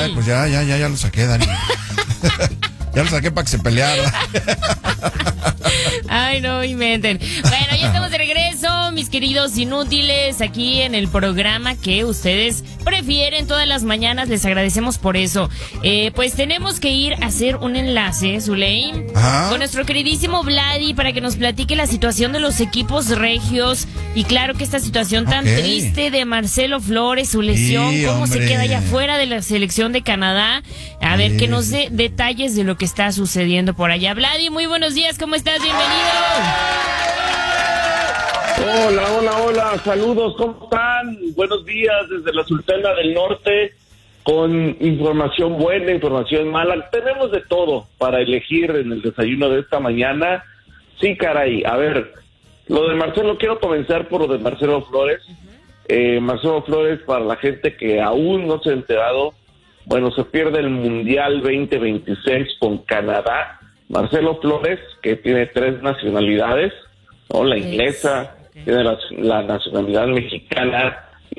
Ay, pues ya lo saqué, Dani. Ya lo saqué para que se peleara. Ay, no inventen. Bueno, ya estamos de regreso, mis queridos inútiles, aquí en el programa que ustedes prefieren todas las mañanas. Les agradecemos por eso. Pues tenemos que ir a hacer un enlace, Zuley, con nuestro queridísimo Vladi para que nos platique la situación de los equipos regios. Y claro que esta situación tan triste de Marcelo Flores, su lesión, cómo se queda allá fuera de la selección de Canadá. A ver, que nos dé detalles de lo que está sucediendo por allá. Vladi, muy buenos días, ¿cómo estás? Bienvenido. Hola, saludos, ¿cómo están? Buenos días desde la Sultana del Norte, con información buena, información mala. Tenemos de todo para elegir en el desayuno de esta mañana. Sí, caray, a ver, lo de Marcelo, quiero comenzar por lo de Marcelo Flores. Marcelo Flores, para la gente que aún no se ha enterado, bueno, se pierde el Mundial 2026 con Canadá. Marcelo Flores, que tiene 3 nacionalidades, ¿no? La inglesa, tiene la nacionalidad mexicana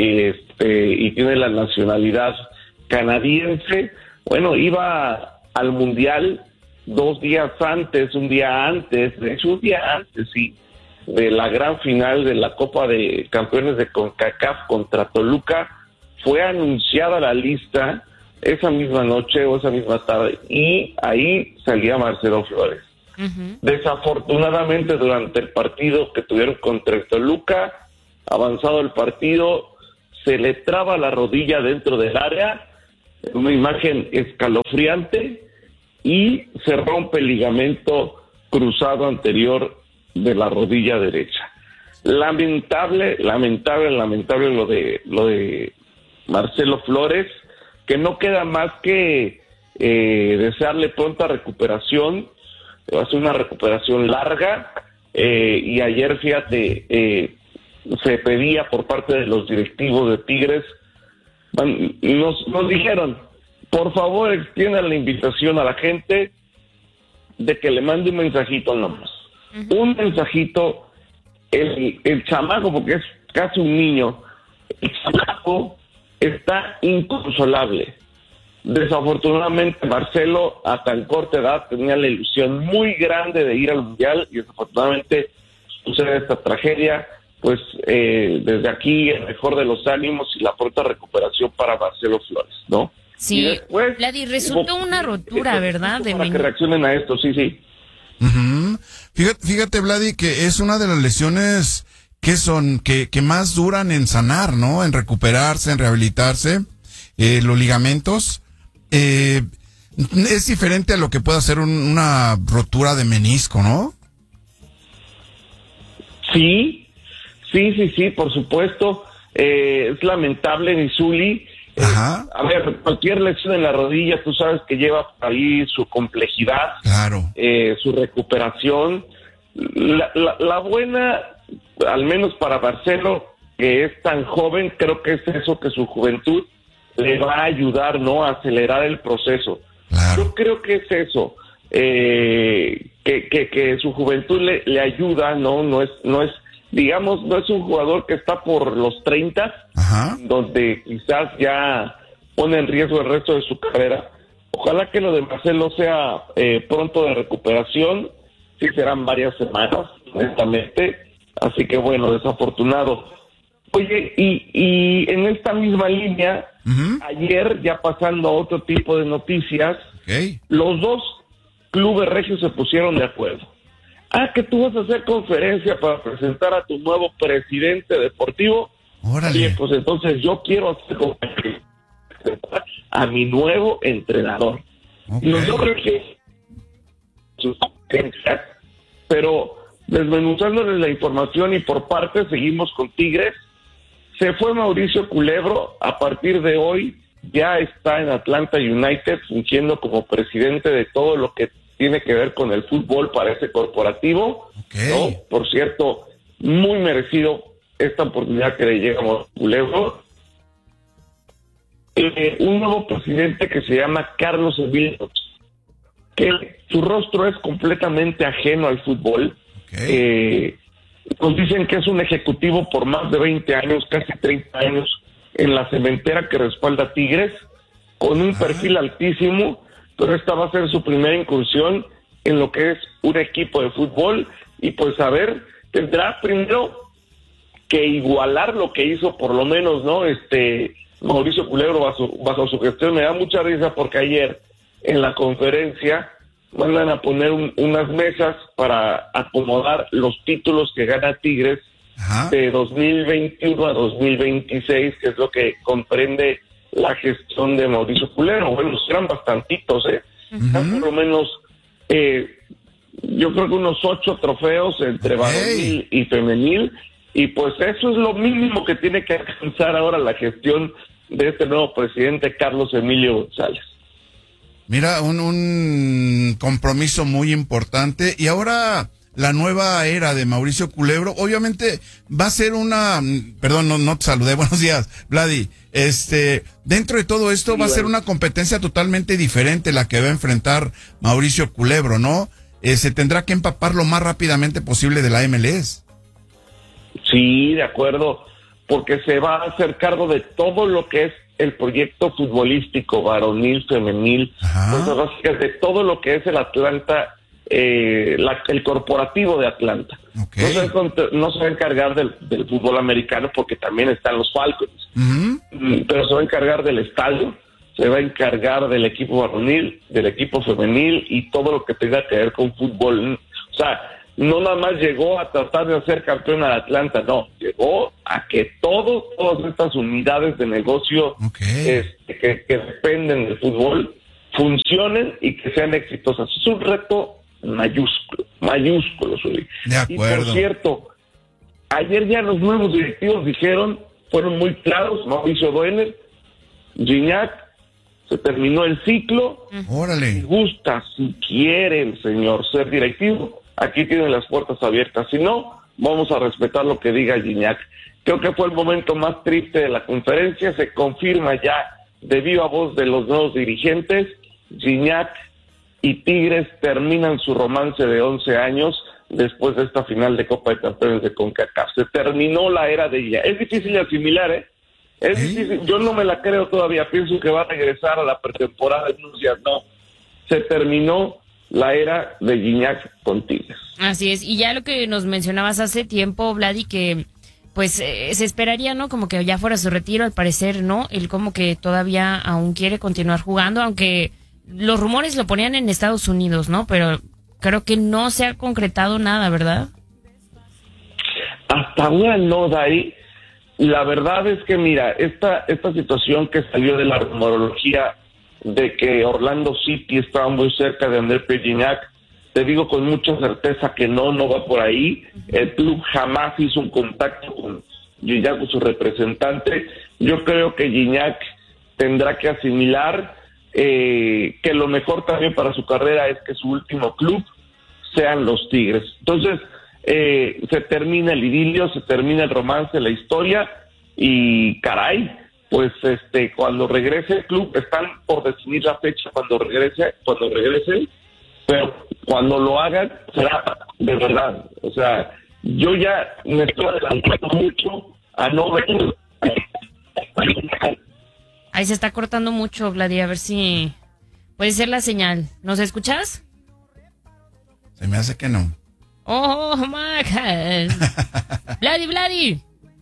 y tiene la nacionalidad canadiense. Bueno, iba al Mundial 2 días antes, un día antes, sí, de la gran final de la Copa de Campeones de CONCACAF contra Toluca. Fue anunciada la lista esa misma noche o esa misma tarde, y ahí salía Marcelo Flores. Desafortunadamente, durante el partido que tuvieron contra el Toluca, avanzado el partido, se le traba la rodilla dentro del área, una imagen escalofriante, y se rompe el ligamento cruzado anterior de la rodilla derecha. Lamentable lo de Marcelo Flores, que no queda más que desearle pronta recuperación. Va a ser una recuperación larga, y ayer, fíjate, se pedía por parte de los directivos de Tigres, nos dijeron, por favor extiendan la invitación a la gente de que le mande un mensajito nomás. Un mensajito, el chamaco, porque es casi un niño, el chamaco está inconsolable. Desafortunadamente, Marcelo, a tan corta edad, tenía la ilusión muy grande de ir al Mundial, y desafortunadamente sucede esta tragedia. Pues desde aquí, el mejor de los ánimos y la pronta recuperación para Marcelo Flores, ¿no? Sí, después, Vladi, resultó una rotura, ¿verdad? Para que reaccionen a esto, sí. Fíjate, Vladi, que es una de las lesiones que más duran en sanar, ¿no? En recuperarse, en rehabilitarse, los ligamentos. Es diferente a lo que puede ser una rotura de menisco, ¿no? Sí, por supuesto. Es lamentable, Nizuli. A ver, cualquier lesión en la rodilla, tú sabes que lleva ahí su complejidad, claro, su recuperación. La buena, al menos para Marcelo, que es tan joven, creo que es eso, que su juventud le va a ayudar, ¿no?, a acelerar el proceso. Claro. Yo creo que es eso, que su juventud le ayuda, ¿no? No es, digamos, no es un jugador que está por los 30, donde quizás ya pone en riesgo el resto de su carrera. Ojalá que lo de Marcelo sea pronto de recuperación. Sí, serán varias semanas, honestamente. Así que bueno, desafortunado. Oye, y en esta misma línea, ayer, ya pasando a otro tipo de noticias, los 2 clubes regios se pusieron de acuerdo. Que tú vas a hacer conferencia para presentar a tu nuevo presidente deportivo. Órale. Y pues entonces yo quiero hacer conferencia a mi nuevo entrenador. Los dos regios, pero desmenuzándoles la información y por partes, seguimos con Tigres. Se fue Mauricio Culebro, a partir de hoy ya está en Atlanta United fungiendo como presidente de todo lo que tiene que ver con el fútbol para ese corporativo, ¿no? Por cierto, muy merecido esta oportunidad que le llega a Culebro. Un nuevo presidente que se llama Carlos Emilio, que su rostro es completamente ajeno al fútbol. Nos dicen que es un ejecutivo por más de 20 años, casi 30 años, en la cementera que respalda a Tigres, con un perfil altísimo, pero esta va a ser su primera incursión en lo que es un equipo de fútbol, y pues a ver, tendrá primero que igualar lo que hizo por lo menos, ¿no? Mauricio Culebro bajo su gestión. Me da mucha risa porque ayer en la conferencia mandan a poner unas mesas para acomodar los títulos que gana Tigres de 2021 a 2026, que es lo que comprende la gestión de Mauricio Culebro. Bueno, eran bastantitos, por lo menos, yo creo que unos 8 trofeos entre varonil y femenil, y pues eso es lo mínimo que tiene que alcanzar ahora la gestión de este nuevo presidente, Carlos Emilio González. Mira, un compromiso muy importante. Y ahora la nueva era de Mauricio Culebro, obviamente va a ser perdón, no te saludé, buenos días, Vladi. Dentro de todo esto va a ser una competencia totalmente diferente la que va a enfrentar Mauricio Culebro, ¿no? Se tendrá que empapar lo más rápidamente posible de la MLS. Sí, de acuerdo, porque se va a hacer cargo de todo lo que es el proyecto futbolístico, varonil, femenil, cosas básicas, de todo lo que es el Atlanta, el corporativo de Atlanta. Okay. No se va a encargar del fútbol americano, porque también están los Falcons, pero se va a encargar del estadio, se va a encargar del equipo varonil, del equipo femenil y todo lo que tenga que ver con fútbol. O sea, no nada más llegó a tratar de hacer campeón a Atlanta, no, llegó a que todas estas unidades de negocio que dependen del fútbol funcionen y que sean exitosas. Es un reto mayúsculo, Zuli. De acuerdo. Y por cierto, ayer ya los nuevos directivos fueron muy claros. Mauricio Doener, Gignac, se terminó el ciclo. Órale. Si gusta, si quiere el señor ser directivo, aquí tienen las puertas abiertas. Si no, vamos a respetar lo que diga Gignac. Creo que fue el momento más triste de la conferencia. Se confirma ya de viva voz de los nuevos dirigentes. Gignac y Tigres terminan su romance de 11 años después de esta final de Copa de Campeones de CONCACAF. Se terminó la era de Gignac. Es difícil de asimilar, Es difícil. Yo no me la creo todavía. Pienso que va a regresar a la pretemporada en unos días. No. Se terminó la era de Gignac con Tigres. Así es, y ya lo que nos mencionabas hace tiempo, Vladi, que pues se esperaría, ¿no? Como que ya fuera su retiro, al parecer, ¿no? Él como que todavía aún quiere continuar jugando, aunque los rumores lo ponían en Estados Unidos, ¿no? Pero creo que no se ha concretado nada, ¿verdad? Hasta ahora no, Dai. La verdad es que, mira, esta situación que salió de la rumorología de que Orlando City estaba muy cerca de André Pierre Gignac, te digo con mucha certeza que no va por ahí. El club jamás hizo un contacto con Gignac, con su representante. Yo creo que Gignac tendrá que asimilar que lo mejor también para su carrera es que su último club sean los Tigres. Entonces, se termina el idilio, se termina el romance, la historia, y caray, pues cuando regrese el club, están por definir la fecha cuando regrese, pero cuando lo hagan será de verdad. O sea, yo ya me estoy adelantando mucho a no ver. Ahí se está cortando mucho, Vladi, a ver si puede ser la señal. ¿Nos escuchas? Se me hace que no. Oh, my God. Vladi,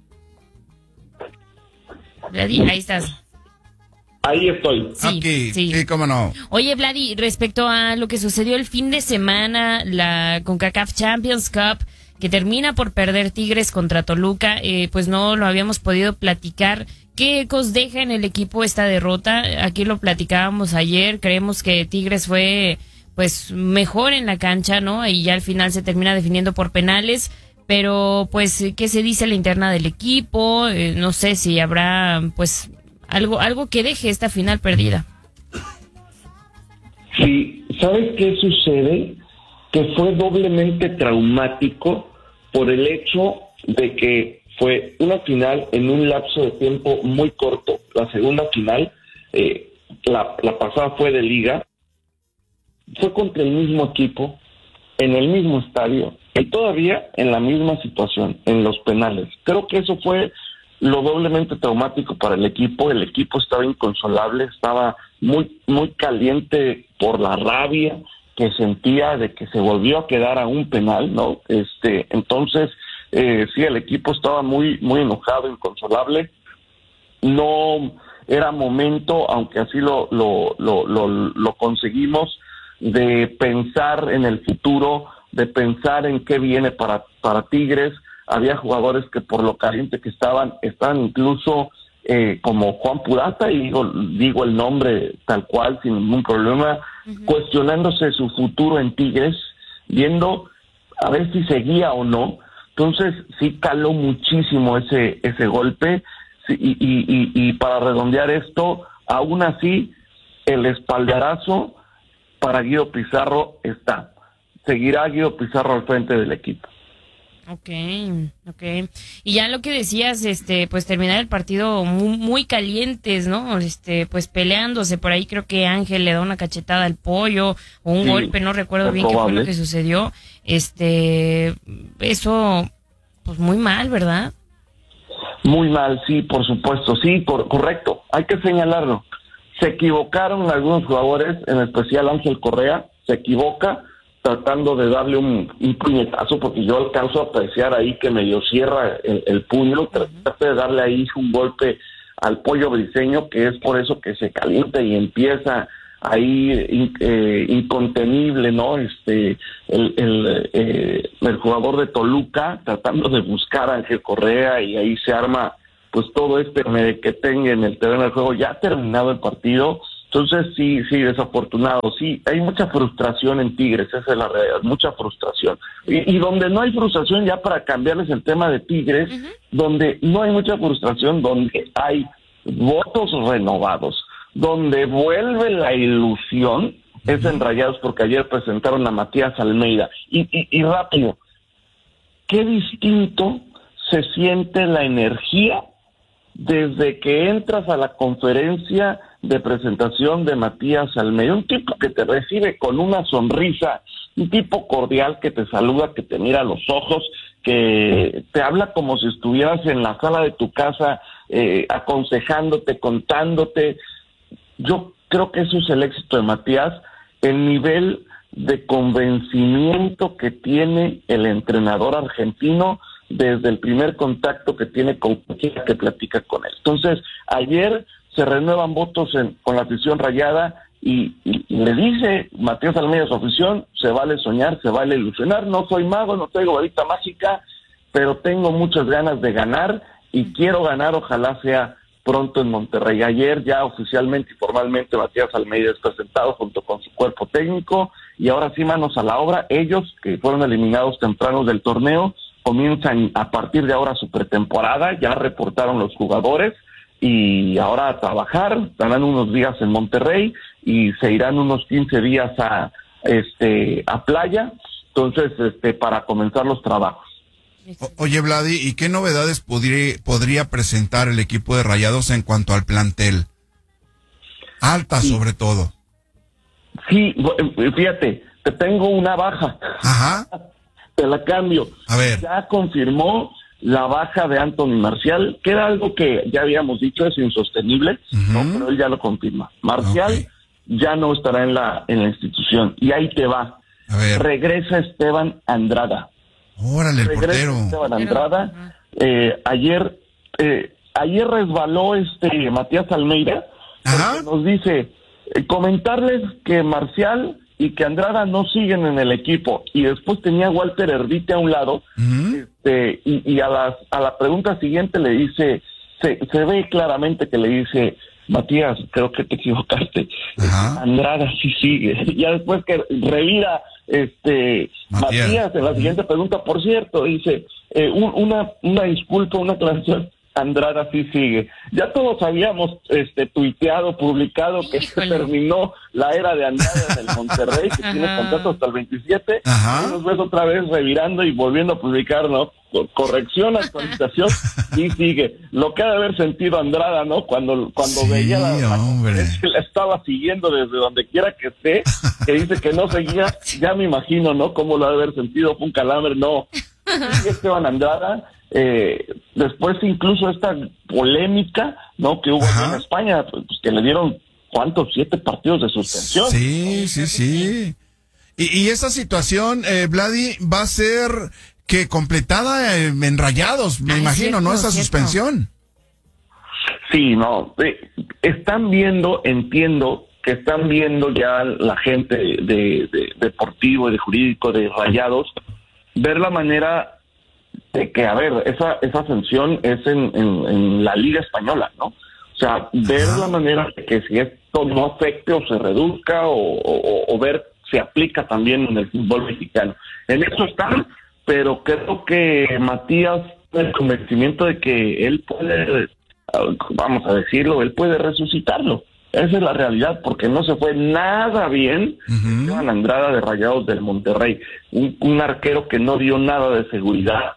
ahí estás. Ahí estoy. Sí, aquí, sí, cómo no. Oye, Vladi, respecto a lo que sucedió el fin de semana, la CONCACAF Champions Cup, que termina por perder Tigres contra Toluca, pues no lo habíamos podido platicar. ¿Qué ecos deja en el equipo esta derrota? Aquí lo platicábamos ayer, creemos que Tigres fue pues mejor en la cancha, ¿no? Y ya al final se termina definiendo por penales, pero pues, ¿qué se dice a la interna del equipo? No sé si habrá pues algo que deje esta final perdida. Sí, ¿sabes qué sucede? Que fue doblemente traumático por el hecho de que fue una final en un lapso de tiempo muy corto. La segunda final, la pasada fue de liga, fue contra el mismo equipo, en el mismo estadio y todavía en la misma situación, en los penales. Creo que eso fue lo doblemente traumático para el equipo estaba inconsolable, estaba muy, muy caliente por la rabia que sentía de que se volvió a quedar a un penal, ¿no? Entonces, sí, el equipo estaba muy, muy enojado, inconsolable. No era momento, aunque así lo conseguimos, de pensar en el futuro, de pensar en qué viene para Tigres. Había jugadores que por lo caliente que estaban incluso como Juan Purata, y digo el nombre tal cual, sin ningún problema, cuestionándose su futuro en Tigres, viendo a ver si seguía o no. Entonces sí caló muchísimo ese golpe, sí, y para redondear esto, aún así el espaldarazo para Guido Pizarro está. Seguirá Guido Pizarro al frente del equipo. Okay. Y ya lo que decías, pues terminar el partido muy, muy calientes, ¿no? Pues peleándose por ahí, creo que Ángel le da una cachetada al Pollo o un golpe, no recuerdo bien qué fue lo que sucedió. Eso, pues muy mal, ¿verdad? Muy mal, sí, por supuesto, sí, correcto. Hay que señalarlo. Se equivocaron algunos jugadores, en especial Ángel Correa, se equivoca tratando de darle un puñetazo, porque yo alcanzo a apreciar ahí que medio cierra el puño, trata de darle ahí un golpe al Pollo Briseño, que es por eso que se calienta y empieza ahí incontenible, ¿no? El jugador de Toluca tratando de buscar a Ángel Correa, y ahí se arma pues todo este merequetengue en el terreno del juego. Ya ha terminado el partido. Entonces, sí, desafortunado. Sí, hay mucha frustración en Tigres, esa es la realidad, mucha frustración. Y donde no hay frustración, ya para cambiarles el tema de Tigres, donde no hay mucha frustración, donde hay votos renovados, donde vuelve la ilusión, es en Rayados, porque ayer presentaron a Matías Almeida. Y rápido, qué distinto se siente la energía desde que entras a la conferencia de presentación de Matías Almeida, un tipo que te recibe con una sonrisa, un tipo cordial que te saluda, que te mira a los ojos, que te habla como si estuvieras en la sala de tu casa, aconsejándote, contándote. Yo creo que eso es el éxito de Matías, el nivel de convencimiento que tiene el entrenador argentino desde el primer contacto que tiene con cualquiera que platica con él. Entonces, ayer se renuevan votos con la afición rayada, y le dice Matías Almeida a su afición: se vale soñar, se vale ilusionar, no soy mago, no traigo varita mágica, pero tengo muchas ganas de ganar y quiero ganar, ojalá sea pronto en Monterrey. Ayer ya oficialmente y formalmente Matías Almeida es presentado junto con su cuerpo técnico, y ahora sí, manos a la obra. Ellos, que fueron eliminados tempranos del torneo, comienzan a partir de ahora su pretemporada, ya reportaron los jugadores, y ahora a trabajar. Estarán unos días en Monterrey y se irán unos 15 días a playa, entonces para comenzar los trabajos. Oye, Vladi, ¿y qué novedades podría presentar el equipo de Rayados en cuanto al plantel? Alta, sobre todo. Sí, fíjate, te tengo una baja. Ajá. Te la cambio. A ver. Ya confirmó la baja de Anthony Marcial, que era algo que ya habíamos dicho, es insostenible, ¿no? Pero él ya lo confirma. Marcial ya no estará en la institución. Y ahí te va. A ver. Regresa Esteban Andrada. Órale, el portero. Esteban Andrada. Ayer resbaló Matías Almeida. Porque nos dice, comentarles que Marcial y que Andrada no siguen en el equipo, y después tenía a Walter Erdite a un lado, y a la pregunta siguiente le dice, se ve claramente que le dice: Matías, creo que te equivocaste. Andrada sí sigue. Ya después que revira Matías en la siguiente pregunta, por cierto, dice, una disculpa, una aclaración, Andrada sí sigue. Ya todos habíamos tuiteado, publicado que se terminó la era de Andrada en el Monterrey, que tiene contrato hasta el 27. Y nos ves otra vez revirando y volviendo a publicar, ¿no? Corrección, actualización, y sigue. Lo que ha de haber sentido Andrada, ¿no? Cuando sí, veía que la estaba siguiendo desde donde quiera que esté, que dice que no seguía, ya me imagino, ¿no? Cómo lo ha de haber sentido, fue un calambre, no. Sigue Esteban Andrada, Después incluso esta polémica, ¿no? Que hubo en España, pues, que le dieron, ¿cuántos? 7 partidos de suspensión. Sí. Y esa situación, Vladi, va a ser que completada en Rayados, me imagino, ¿no? Esa suspensión. Sí, no. Entiendo que están viendo ya la gente de deportivo y de jurídico de Rayados, ver la manera de que, a ver, esa sanción es en la Liga Española, ¿no? O sea, ver la manera de que si esto no afecte o se reduzca o ver se aplica también en el fútbol mexicano. En eso están, pero creo que Matías tiene el convencimiento de que él puede, vamos a decirlo, él puede resucitarlo. Esa es la realidad, porque no se fue nada bien Esteban Andrada de Rayados del Monterrey, un arquero que no dio nada de seguridad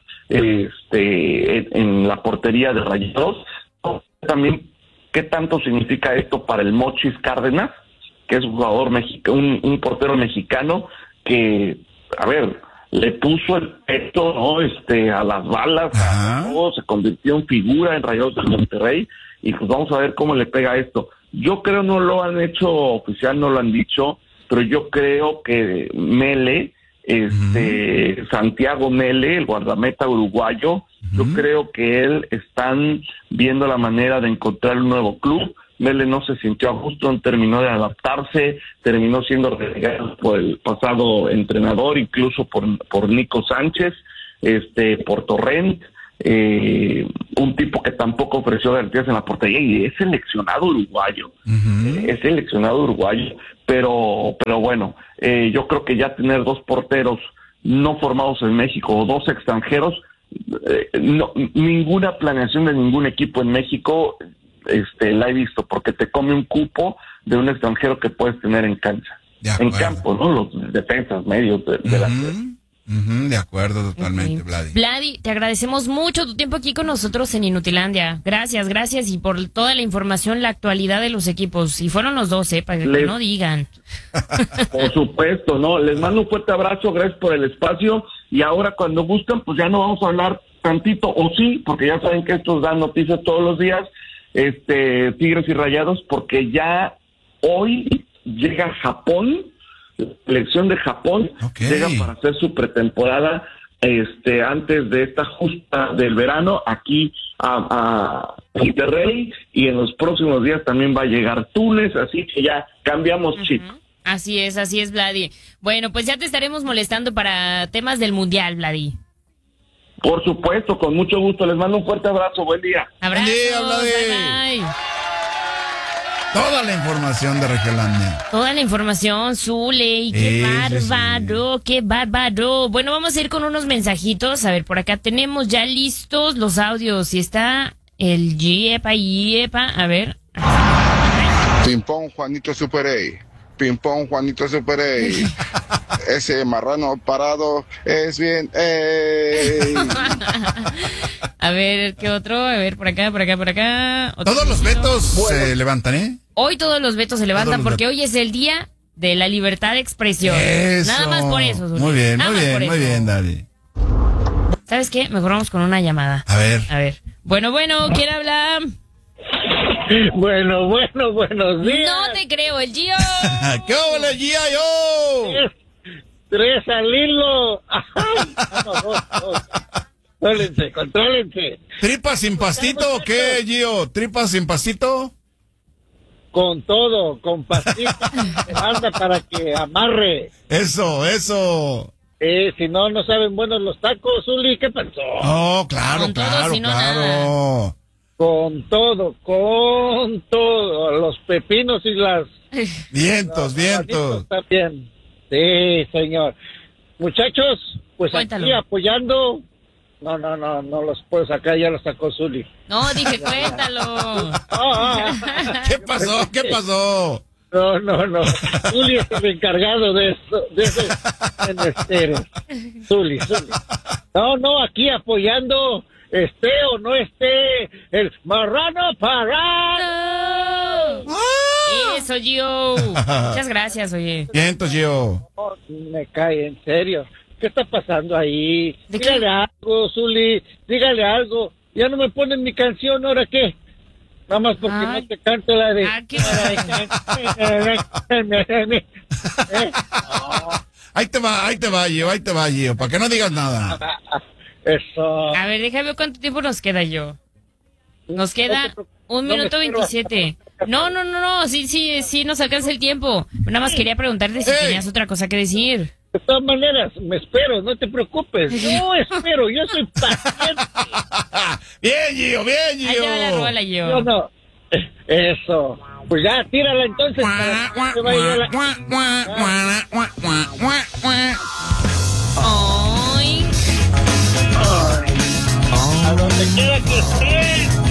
en la portería de Rayados. También, ¿qué tanto significa esto para el Mochis Cárdenas, que es un jugador mexicano, un portero mexicano que, a ver, le puso el pecho, ¿no? A las balas, se convirtió en figura en Rayados del Monterrey, y pues vamos a ver cómo le pega esto. Yo creo no lo han hecho oficial, no lo han dicho, pero yo creo que Mele, Santiago Mele, el guardameta uruguayo, yo creo que él están viendo la manera de encontrar un nuevo club. Mele no se sintió a gusto, no terminó de adaptarse, terminó siendo relegado por el pasado entrenador, incluso por Nico Sánchez, por Torrent, un tipo que tampoco ofreció garantías en la portería, y es seleccionado uruguayo, pero bueno, yo creo que ya tener 2 porteros no formados en México o 2 extranjeros, ninguna planeación de ningún equipo en México la he visto, porque te come un cupo de un extranjero que puedes tener en cancha, en campo, ¿no? Los defensas medios de la de acuerdo, totalmente, Vladi. Vladi, te agradecemos mucho tu tiempo aquí con nosotros en Inutilandia. Gracias, y por toda la información, la actualidad de los equipos. Y fueron los 2, para que no digan. Por supuesto, ¿no? Les mando un fuerte abrazo, gracias por el espacio. Y ahora, cuando gustan, pues ya no vamos a hablar tantito, o sí, porque ya saben que estos dan noticias todos los días, Tigres y Rayados, porque ya hoy llega Japón. La selección de Japón llega para hacer su pretemporada antes de esta justa del verano aquí a Monterrey, y en los próximos días también va a llegar Túnez, así que ya cambiamos chip. Así es, Vladi. Bueno, pues ya te estaremos molestando para temas del Mundial, Vladi. Por supuesto, con mucho gusto. Les mando un fuerte abrazo. Buen día. Abrazos. Buen día, Vladi. Bye. Toda la información de Regiolandia. Toda la información, Zule, qué bárbaro, qué bárbaro. Bueno, vamos a ir con unos mensajitos. A ver, por acá tenemos ya listos los audios. Y está el Yepa. A ver. Pimpón Juanito Super A. Pimpón Juanito Super A. Ese marrano parado es bien. A ver, ¿qué otro? A ver, por acá. Todos los vetos se levantan, ¿eh? Hoy todos los vetos se levantan porque hoy es el día de la libertad de expresión. Eso. Nada más por eso, Zuli. Muy bien, David. ¿Sabes qué? Mejor vamos con una llamada. A ver. Bueno, ¿quién habla? Bueno, buenos días. No te creo, el Gio. ¿Qué hola, Gio? Yo? 3 al hilo. Contrólense. ¿Tripas sin pastito o qué, Gio? ¿Tripas sin pastito? Con todo, con pastita. Anda para que amarre. Eso. Si no saben buenos los tacos, Zuli, ¿qué pasó? Oh, claro. Nada. Con todo, los pepinos y las... Vientos. También. Sí, señor. Muchachos, pues Cuéntalo. aquí apoyando... No los puedo sacar, ya los sacó Zuli. No, dije, cuéntalo. ¿Qué pasó? No. Zuli es el encargado de ese menesteres. Zuli. No, aquí apoyando, esté o no esté, el marrano parado. Eso, Gio. Muchas gracias, oye. Vientos, Gio. Me cae, en serio. ¿Qué está pasando ahí? ¿De qué? Dígale algo, Zuli, dígale algo. Ya no me ponen mi canción, ¿ahora qué? Nada más porque Ay. no te canto la de... Ah, qué Ahí te va, Gio, para que no digas nada. Eso. A ver, déjame ver cuánto tiempo nos queda, yo. Nos queda 1 minuto 27. No, sí, nos alcanza el tiempo. Nada más quería preguntarte si tenías otra cosa que decir. De todas maneras, me espero, no te preocupes. Yo espero, yo soy paciente. Bien, Gio. Ahí te va la rola, yo. Yo no. Eso. Pues ya, tírala entonces. para que se vaya la- Ay. A donde quiera que estés.